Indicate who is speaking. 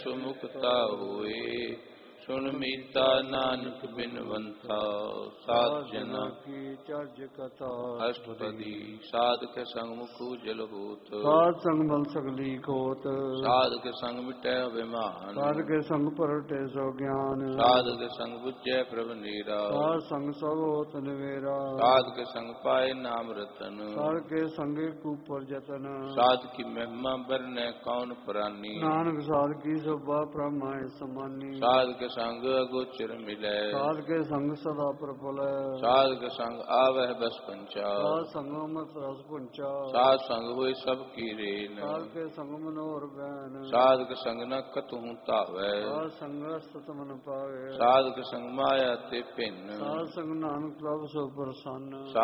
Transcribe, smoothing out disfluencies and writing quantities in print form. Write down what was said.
Speaker 1: ਸੁਮੁਖਤਾ ਹੋਏ। ਸੁਣ ਮੀਤਾ ਨਾਨਕ ਬਿਨਵੰਤਾ ਸਾਧ ਜਨਾ
Speaker 2: ਕੀ ਚਰਜ ਕਥਾ।
Speaker 1: ਅਸ਼ਟਪਦੀ ਸਾਧ ਕੇ ਸੰਗ ਮੁਖ ਉਜਲ ਹੋਤ।
Speaker 2: ਸਾਧ ਸੰਗ ਮਲ ਸਗਲੀ ਖੋਤ।
Speaker 1: ਸਾਧ ਕੇ ਸੰਗ ਮਿਟੈ ਅਭਿਮਾਨ।
Speaker 2: ਸਾਧ ਕੇ ਸੰਗ ਪਰਟੇ ਸੋ ਗਿਆਨ।
Speaker 1: ਸਾਧ ਕੇ ਸੰਗ ਬੁਝੈ ਪ੍ਰਭ ਨੀਰਾ।
Speaker 2: ਸਾਧ ਸੰਗ ਸਭ ਹੋਤ ਨਵੇਰਾ।
Speaker 1: ਸਾਧ ਕੇ ਸੰਗ ਪਾਏ ਨਾਮ ਰਤਨ।
Speaker 2: ਸਾਧ ਕੇ ਸੰਗੇ ਕੂਪਰ ਜਤਨ।
Speaker 1: ਸਾਧ ਕੀ ਮਹਿਮਾ ਬਰਨੈ ਕੌਣ ਪ੍ਰਾਨੀ।
Speaker 2: ਨਾਨਕ ਸਾਧ ਕੀ ਸੋਭਾ ਪ੍ਰਮਾਇ ਸਮਾਨੀ।
Speaker 1: ਸਾਧ ਕੇ ਸੰਗ ਅਗੋਚਰ ਮਿਲੈ।
Speaker 2: ਸਾਧ ਕੇ ਸੰਗ ਸਦਾ ਪ੍ਰਫੁੱਲੈ।
Speaker 1: ਸਾਧ ਕੇ ਸੰਗ ਆਵਹਿ ਬਸ ਪੰਚਾ।
Speaker 2: ਸਾਧ ਸੰਗ ਮਤ ਰਸ ਪੁੰਚਾ।
Speaker 1: ਸਾਧ ਸੰਗ ਹੋਇ ਸਭ ਕੀ ਰੇਨ।
Speaker 2: ਸਾਧ ਕੇ ਸੰਗ ਮਨੋਹਰ ਬੈਨ।
Speaker 1: ਸਾਧ ਕੇ ਸੰਗ ਨ ਕਤਹੁ ਧਾਵੈ।
Speaker 2: ਸਾਧ ਸੰਗ ਸਤ ਮਨ ਪਾਵੇ।
Speaker 1: ਸਾਧ ਕੇ ਸੰਗ ਮਾਇਆ ਤੇ ਭਿੰਨ।
Speaker 2: ਸਾਧ ਸੰਗ ਨਾਨਕ ਪ੍ਰਭ ਸੋ ਪ੍ਰਸੰਨ।